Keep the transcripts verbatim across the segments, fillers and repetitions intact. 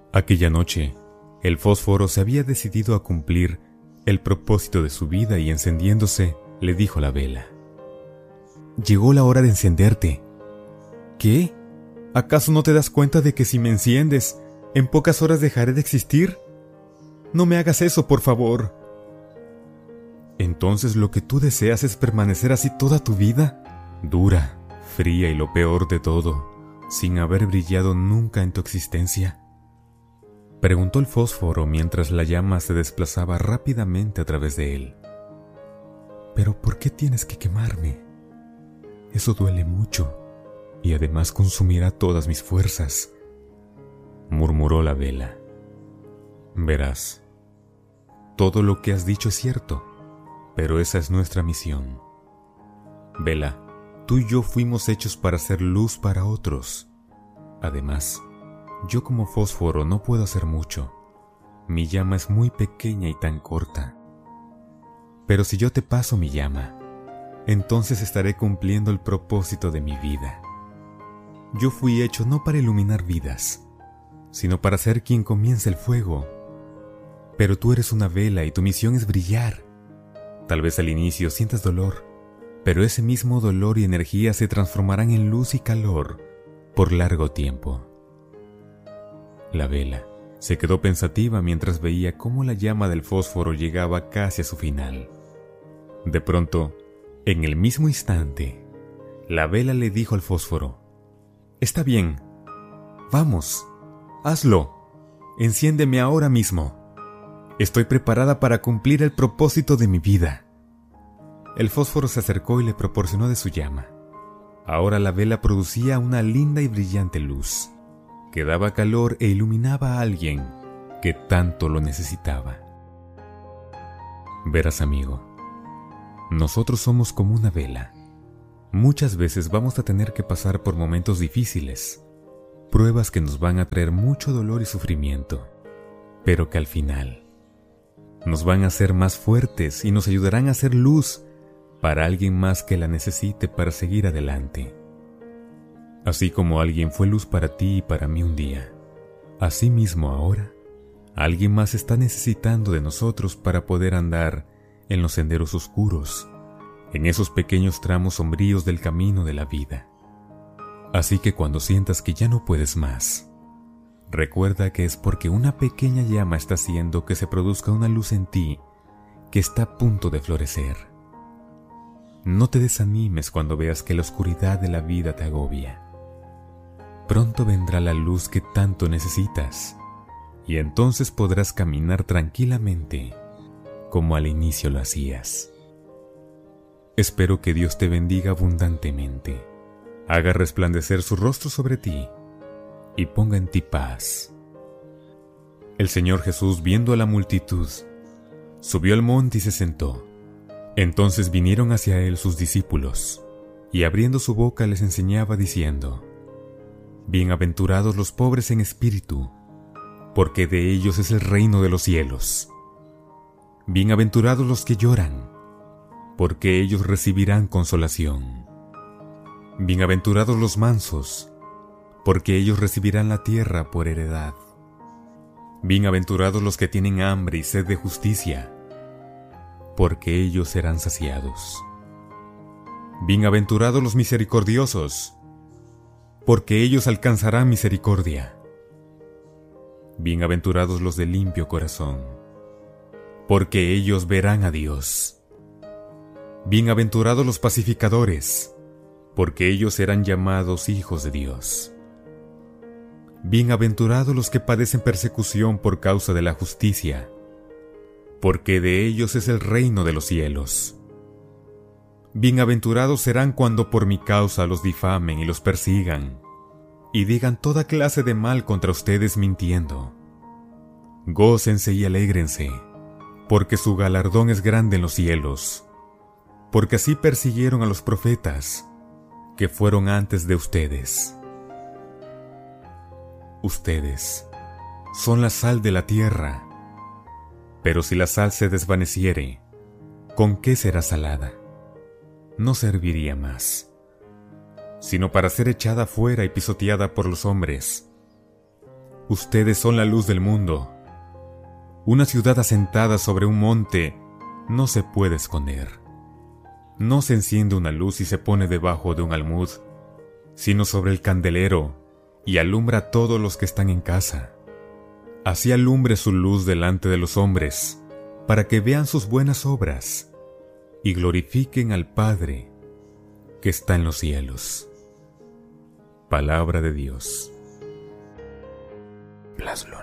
Aquella noche, el fósforo se había decidido a cumplir el propósito de su vida y encendiéndose, le dijo a la vela: «Llegó la hora de encenderte». «¿Qué? ¿Acaso no te das cuenta de que si me enciendes, en pocas horas dejaré de existir? No me hagas eso, por favor». «¿Entonces lo que tú deseas es permanecer así toda tu vida? Dura, fría y lo peor de todo, sin haber brillado nunca en tu existencia», preguntó el fósforo mientras la llama se desplazaba rápidamente a través de él. «¿Pero por qué tienes que quemarme? Eso duele mucho y además consumirá todas mis fuerzas», murmuró la vela. «Verás, todo lo que has dicho es cierto, pero esa es nuestra misión. Vela, tú y yo fuimos hechos para ser luz para otros. Además, yo como fósforo no puedo hacer mucho. Mi llama es muy pequeña y tan corta. Pero si yo te paso mi llama, entonces estaré cumpliendo el propósito de mi vida. Yo fui hecho no para iluminar vidas, sino para ser quien comience el fuego. Pero tú eres una vela y tu misión es brillar. Tal vez al inicio sientas dolor, pero ese mismo dolor y energía se transformarán en luz y calor por largo tiempo». La vela se quedó pensativa mientras veía cómo la llama del fósforo llegaba casi a su final. De pronto, en el mismo instante, la vela le dijo al fósforo: «Está bien, vamos, hazlo, enciéndeme ahora mismo. Estoy preparada para cumplir el propósito de mi vida». El fósforo se acercó y le proporcionó de su llama. Ahora la vela producía una linda y brillante luz, que daba calor e iluminaba a alguien que tanto lo necesitaba. Verás, amigo, nosotros somos como una vela. Muchas veces vamos a tener que pasar por momentos difíciles, pruebas que nos van a traer mucho dolor y sufrimiento, pero que al final nos van a hacer más fuertes y nos ayudarán a hacer luz para alguien más que la necesite para seguir adelante. Así como alguien fue luz para ti y para mí un día, así mismo ahora, alguien más está necesitando de nosotros para poder andar en los senderos oscuros, en esos pequeños tramos sombríos del camino de la vida. Así que cuando sientas que ya no puedes más, recuerda que es porque una pequeña llama está haciendo que se produzca una luz en ti que está a punto de florecer. No te desanimes cuando veas que la oscuridad de la vida te agobia. Pronto vendrá la luz que tanto necesitas, y entonces podrás caminar tranquilamente como al inicio lo hacías. Espero que Dios te bendiga abundantemente, haga resplandecer su rostro sobre ti y ponga en ti paz. El Señor Jesús, viendo a la multitud, subió al monte y se sentó. Entonces vinieron hacia él sus discípulos, y abriendo su boca les enseñaba diciendo: «Bienaventurados los pobres en espíritu, porque de ellos es el reino de los cielos. Bienaventurados los que lloran, porque ellos recibirán consolación. Bienaventurados los mansos, porque ellos recibirán la tierra por heredad. Bienaventurados los que tienen hambre y sed de justicia, porque ellos serán saciados. Bienaventurados los misericordiosos, porque ellos alcanzarán misericordia. Bienaventurados los de limpio corazón, porque ellos verán a Dios. Bienaventurados los pacificadores, porque ellos serán llamados hijos de Dios. Bienaventurados los que padecen persecución por causa de la justicia, porque de ellos es el reino de los cielos. Bienaventurados serán cuando por mi causa los difamen y los persigan, y digan toda clase de mal contra ustedes mintiendo. Gócense y alégrense, porque su galardón es grande en los cielos, porque así persiguieron a los profetas que fueron antes de ustedes. Ustedes son la sal de la tierra, pero si la sal se desvaneciere, ¿con qué será salada? No serviría más, sino para ser echada fuera y pisoteada por los hombres. Ustedes son la luz del mundo. Una ciudad asentada sobre un monte no se puede esconder. No se enciende una luz y se pone debajo de un almud, sino sobre el candelero, y alumbra a todos los que están en casa. Así alumbre su luz delante de los hombres, para que vean sus buenas obras y glorifiquen al Padre que está en los cielos. Palabra de Dios. Blas Luna.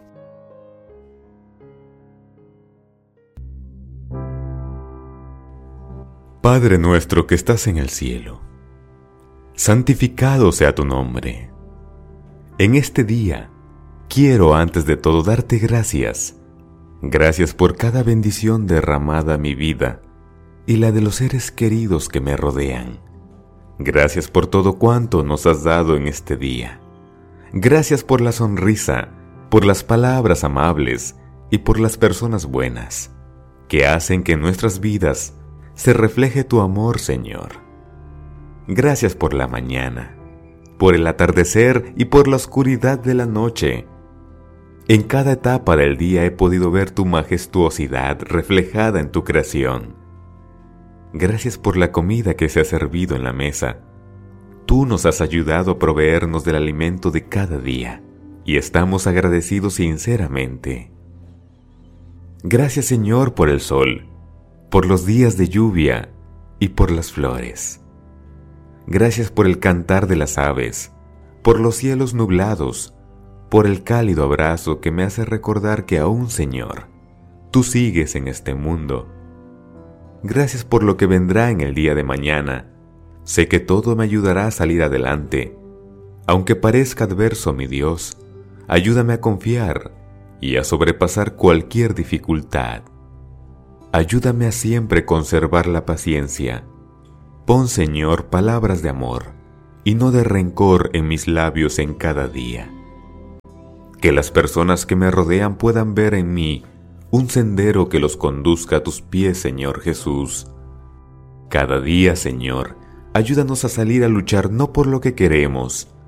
Padre nuestro que estás en el cielo, santificado sea tu nombre. En este día, quiero antes de todo darte gracias. Gracias por cada bendición derramada a mi vida y la de los seres queridos que me rodean. Gracias por todo cuanto nos has dado en este día. Gracias por la sonrisa, por las palabras amables y por las personas buenas, que hacen que en nuestras vidas se refleje tu amor, Señor. Gracias por la mañana, por el atardecer y por la oscuridad de la noche. En cada etapa del día he podido ver tu majestuosidad reflejada en tu creación. Gracias por la comida que se ha servido en la mesa. Tú nos has ayudado a proveernos del alimento de cada día, y estamos agradecidos sinceramente. Gracias, Señor, por el sol, por los días de lluvia y por las flores. Gracias por el cantar de las aves, por los cielos nublados, por el cálido abrazo que me hace recordar que aún, Señor, tú sigues en este mundo. Gracias por lo que vendrá en el día de mañana. Sé que todo me ayudará a salir adelante. Aunque parezca adverso, mi Dios, ayúdame a confiar y a sobrepasar cualquier dificultad. Ayúdame a siempre conservar la paciencia. Pon, Señor, palabras de amor y no de rencor en mis labios en cada día. Que las personas que me rodean puedan ver en mí un sendero que los conduzca a tus pies, Señor Jesús. Cada día, Señor, ayúdanos a salir a luchar no por lo que queremos,